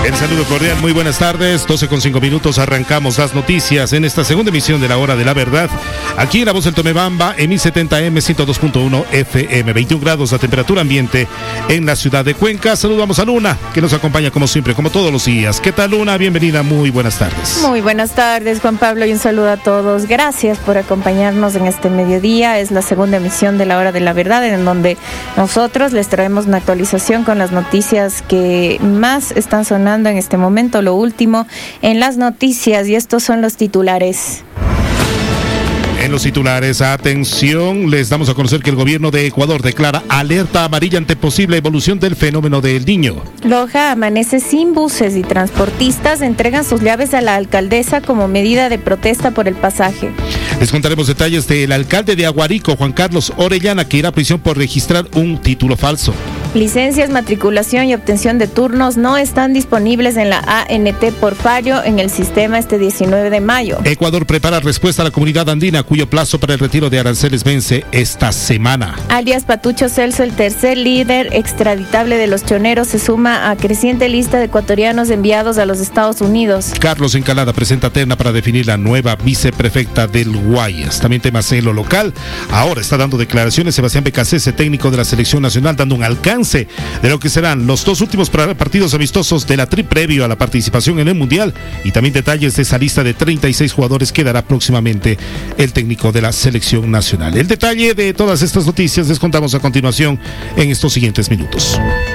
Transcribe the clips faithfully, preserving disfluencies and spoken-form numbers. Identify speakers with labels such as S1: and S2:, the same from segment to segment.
S1: El saludo cordial, muy buenas tardes, doce con cinco minutos, arrancamos las noticias en esta segunda emisión de la Hora de la Verdad, aquí en La Voz del Tomebamba, en mil setenta M, ciento dos punto uno F M, veintiún grados la temperatura ambiente en la ciudad de Cuenca. Saludamos a Luna, que nos acompaña como siempre, como todos los días. ¿Qué tal, Luna? Bienvenida, muy buenas tardes.
S2: Muy buenas tardes, Juan Pablo, y un saludo a todos. Gracias por acompañarnos en este mediodía. Es la segunda emisión de la Hora de la Verdad, en donde nosotros les traemos una actualización con las noticias que más están sonando en este momento, lo último en las noticias, y estos son los titulares.
S1: En los titulares, atención, les damos a conocer que el gobierno de Ecuador declara alerta amarilla ante posible evolución del fenómeno del Niño.
S2: Loja amanece sin buses y transportistas entregan sus llaves a la alcaldesa como medida de protesta por el pasaje.
S1: Les contaremos detalles del alcalde de Aguarico, Juan Carlos Orellana, que irá a prisión por registrar un título falso.
S2: Licencias, matriculación y obtención de turnos no están disponibles en la A N T por fallo en el sistema este diecinueve de mayo.
S1: Ecuador prepara respuesta a la comunidad andina, cuyo plazo para el retiro de aranceles vence esta semana.
S2: Alias Patucho Celso, el tercer líder extraditable de los choneros, se suma a creciente lista de ecuatorianos enviados a los Estados Unidos.
S1: Carlos Encalada presenta terna para definir la nueva viceprefecta del Guayas. También temas en lo local. Ahora está dando declaraciones Sebastián Becasese, técnico de la selección nacional, dando un alcance de lo que serán los dos últimos partidos amistosos de la T R I previo a la participación en el Mundial, y también detalles de esa lista de treinta y seis jugadores que dará próximamente el técnico de la selección nacional. El detalle de todas estas noticias les contamos a continuación en estos siguientes minutos.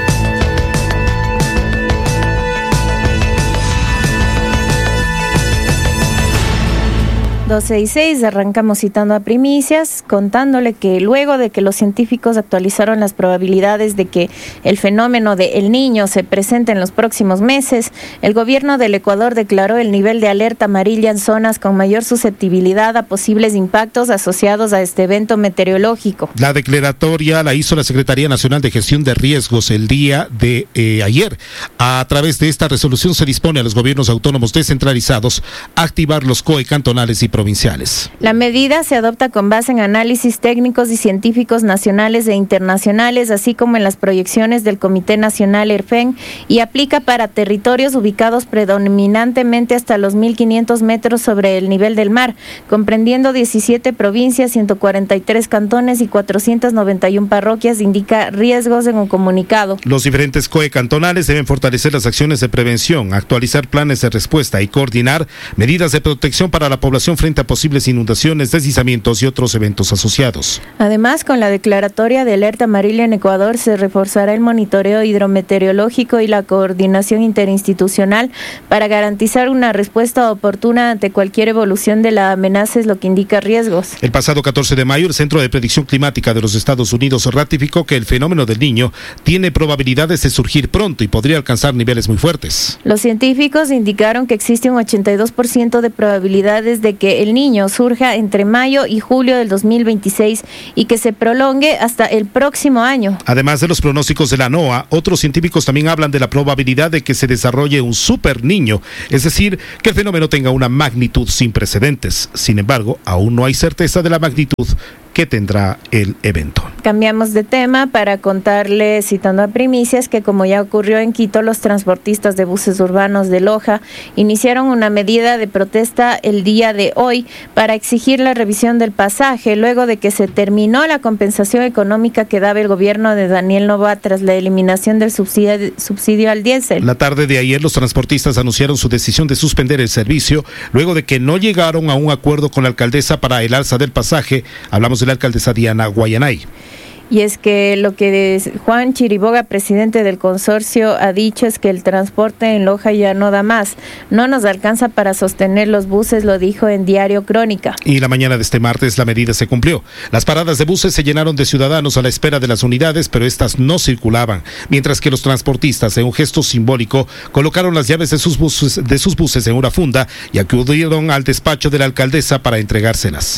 S2: doce y seis, arrancamos citando a Primicias, contándole que luego de que los científicos actualizaron las probabilidades de que el fenómeno de El Niño se presente en los próximos meses, el gobierno del Ecuador declaró el nivel de alerta amarilla en zonas con mayor susceptibilidad a posibles impactos asociados a este evento meteorológico.
S1: La declaratoria la hizo la Secretaría Nacional de Gestión de Riesgos el día de eh, ayer. A través de esta resolución se dispone a los gobiernos autónomos descentralizados a activar los C O E cantonales y provinciales.
S2: La medida se adopta con base en análisis técnicos y científicos nacionales e internacionales, así como en las proyecciones del Comité Nacional ERFEN, y aplica para territorios ubicados predominantemente hasta los mil quinientos metros sobre el nivel del mar, comprendiendo diecisiete provincias, ciento cuarenta y tres cantones y cuatrocientas noventa y una parroquias, indica Riesgos en un comunicado.
S1: Los diferentes C O E cantonales deben fortalecer las acciones de prevención, actualizar planes de respuesta y coordinar medidas de protección para la población frente a posibles inundaciones, deslizamientos y otros eventos asociados.
S2: Además, con la declaratoria de alerta amarilla en Ecuador se reforzará el monitoreo hidrometeorológico y la coordinación interinstitucional para garantizar una respuesta oportuna ante cualquier evolución de la amenaza, es lo que indica Riesgos.
S1: El pasado catorce de mayo, el Centro de Predicción Climática de los Estados Unidos ratificó que el fenómeno del Niño tiene probabilidades de surgir pronto y podría alcanzar niveles muy fuertes.
S2: Los científicos indicaron que existe un ochenta y dos por ciento de probabilidades de que El Niño surja entre mayo y julio del dos mil veintiséis y que se prolongue hasta el próximo año.
S1: Además de los pronósticos de la NOAA, otros científicos también hablan de la probabilidad de que se desarrolle un super niño, es decir, que el fenómeno tenga una magnitud sin precedentes. Sin embargo, aún no hay certeza de la magnitud que tendrá el evento.
S2: Cambiamos de tema para contarle, citando a Primicias, que como ya ocurrió en Quito, los transportistas de buses urbanos de Loja iniciaron una medida de protesta el día de hoy para exigir la revisión del pasaje, luego de que se terminó la compensación económica que daba el gobierno de Daniel Noboa tras la eliminación del subsidio, subsidio al diésel.
S1: La tarde de ayer, los transportistas anunciaron su decisión de suspender el servicio, luego de que no llegaron a un acuerdo con la alcaldesa para el alza del pasaje. Hablamos de la alcaldesa Diana Guayanay.
S2: Y es que lo que Juan Chiriboga, presidente del consorcio, ha dicho es que el transporte en Loja ya no da más. No nos alcanza para sostener los buses, lo dijo en Diario Crónica.
S1: Y la mañana de este martes la medida se cumplió. Las paradas de buses se llenaron de ciudadanos a la espera de las unidades, pero estas no circulaban, mientras que los transportistas, en un gesto simbólico, colocaron las llaves de sus buses, de sus buses en una funda y acudieron al despacho de la alcaldesa para entregárselas.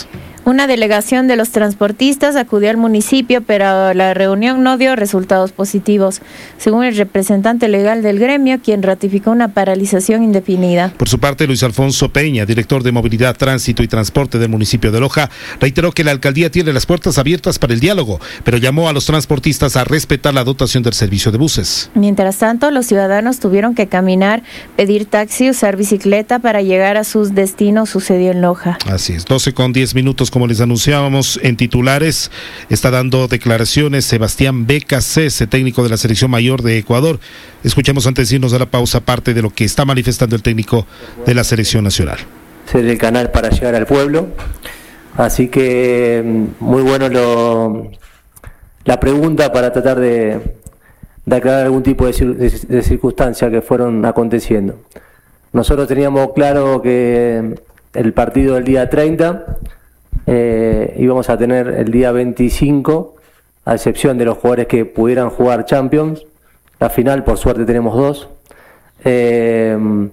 S2: Una delegación de los transportistas acudió al municipio, pero la reunión no dio resultados positivos, según el representante legal del gremio, quien ratificó una paralización indefinida.
S1: Por su parte, Luis Alfonso Peña, director de Movilidad, Tránsito y Transporte del municipio de Loja, reiteró que la alcaldía tiene las puertas abiertas para el diálogo, pero llamó a los transportistas a respetar la dotación del servicio de buses.
S2: Mientras tanto, los ciudadanos tuvieron que caminar, pedir taxi, usar bicicleta para llegar a sus destinos, sucedió en Loja.
S1: Así es, doce con diez minutos. Como les anunciábamos en titulares, está dando declaraciones Sebastián Becasese, técnico de la selección mayor de Ecuador. Escuchemos antes de irnos a la pausa parte de lo que está manifestando el técnico de la selección nacional.
S3: Ser el canal para llegar al pueblo, así que muy bueno lo, la pregunta para tratar de, de aclarar algún tipo de, de, de circunstancia que fueron aconteciendo. Nosotros teníamos claro que el partido del día treinta Eh, íbamos a tener el día veinticinco, a excepción de los jugadores que pudieran jugar Champions. La final, por suerte, tenemos dos. Eh,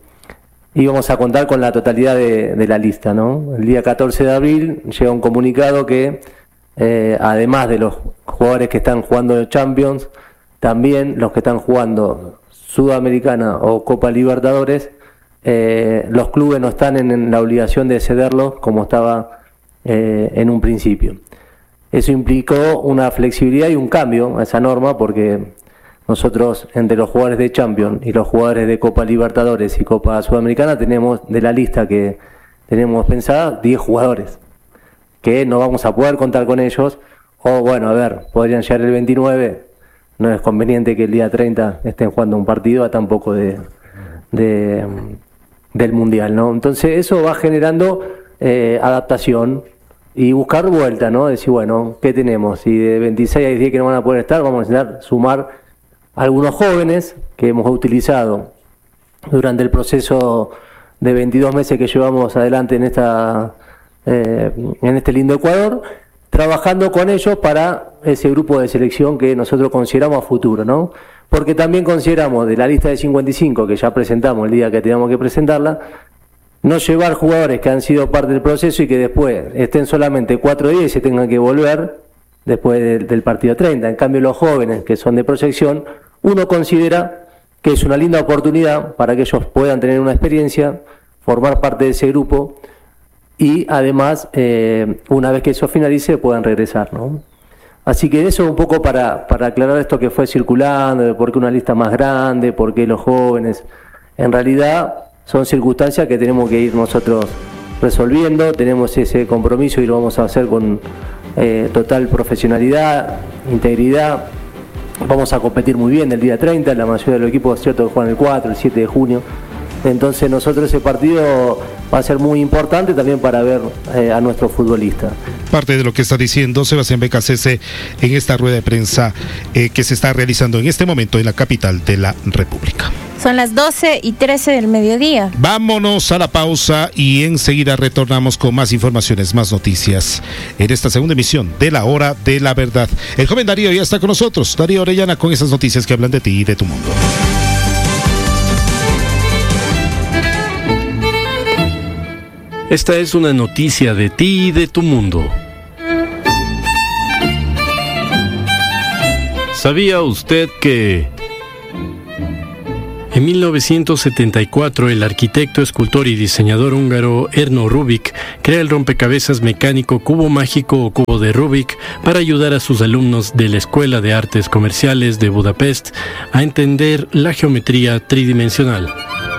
S3: íbamos a contar con la totalidad de, de la lista, ¿no? El día catorce de abril llega un comunicado que, eh, además de los jugadores que están jugando Champions, también los que están jugando Sudamericana o Copa Libertadores, eh, los clubes no están en, en la obligación de cederlos como estaba Eh, en un principio. Eso implicó una flexibilidad y un cambio a esa norma, porque nosotros, entre los jugadores de Champions y los jugadores de Copa Libertadores y Copa Sudamericana, tenemos de la lista que tenemos pensada diez jugadores que no vamos a poder contar con ellos, o bueno, a ver, podrían llegar el veintinueve, no es conveniente que el día treinta estén jugando un partido a tampoco de, de del Mundial, ¿no? Entonces eso va generando eh, adaptación y buscar vuelta, ¿no? Decir, bueno, ¿qué tenemos? Si de veintiséis hay diez que no van a poder estar, vamos a intentar sumar algunos jóvenes que hemos utilizado durante el proceso de veintidós meses que llevamos adelante en esta eh, en este lindo Ecuador, trabajando con ellos para ese grupo de selección que nosotros consideramos a futuro, ¿no? Porque también consideramos de la lista de cincuenta y cinco que ya presentamos el día que teníamos que presentarla, no llevar jugadores que han sido parte del proceso y que después estén solamente cuatro días y se tengan que volver después del, del partido treinta. En cambio, los jóvenes que son de proyección, uno considera que es una linda oportunidad para que ellos puedan tener una experiencia, formar parte de ese grupo y además, eh, una vez que eso finalice, puedan regresar, ¿no? Así que eso un poco para, para aclarar esto que fue circulando, de por qué una lista más grande, por qué los jóvenes. En realidad son circunstancias que tenemos que ir nosotros resolviendo, tenemos ese compromiso y lo vamos a hacer con eh, total profesionalidad, integridad. Vamos a competir muy bien el día treinta, la mayoría de los equipos es cierto que juegan el cuatro, el siete de junio. Entonces nosotros ese partido va a ser muy importante también para ver eh, a nuestros futbolistas.
S1: Parte de lo que está diciendo Sebastián Becasese en esta rueda de prensa eh, que se está realizando en este momento en la capital de la República.
S2: Son las doce y trece del mediodía.
S1: Vámonos a la pausa y enseguida retornamos con más informaciones, más noticias en esta segunda emisión de La Hora de la Verdad. El joven Darío ya está con nosotros. Darío Orellana con esas noticias que hablan de ti y de tu mundo.
S4: Esta es una noticia de ti y de tu mundo. ¿Sabía usted que en mil novecientos setenta y cuatro el arquitecto, escultor y diseñador húngaro Erno Rubik crea el rompecabezas mecánico cubo mágico o cubo de Rubik para ayudar a sus alumnos de la Escuela de Artes Comerciales de Budapest a entender la geometría tridimensional?